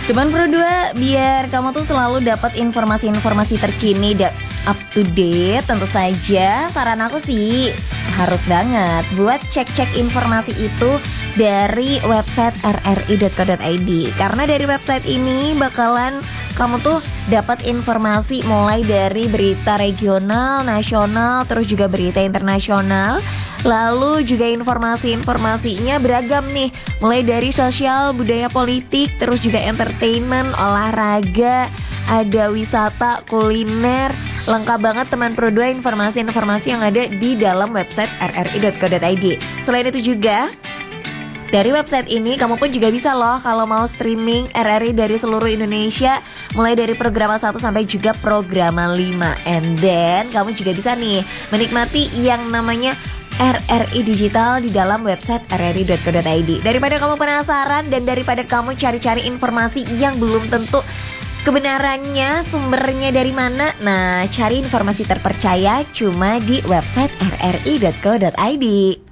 Teman Pro 2, biar kamu tuh selalu dapat informasi-informasi terkini dan up to date, tentu saja saran aku sih harus banget buat cek-cek informasi itu dari website rri.co.id. Karena dari website ini bakalan kamu tuh dapat informasi mulai dari berita regional, nasional, terus juga berita internasional. Lalu juga informasi-informasinya beragam nih, mulai dari sosial, budaya, politik, terus juga entertainment, olahraga, ada wisata, kuliner. Lengkap banget teman Pro 2 informasi-informasi yang ada di dalam website rri.co.id. Selain itu juga, dari website ini kamu pun juga bisa loh kalau mau streaming RRI dari seluruh Indonesia, mulai dari program 1 sampai juga program 5. And then kamu juga bisa nih menikmati yang namanya RRI Digital di dalam website rri.co.id. Daripada kamu penasaran dan daripada kamu cari-cari informasi yang belum tentu kebenarannya, sumbernya dari mana, nah cari informasi terpercaya cuma di website rri.co.id.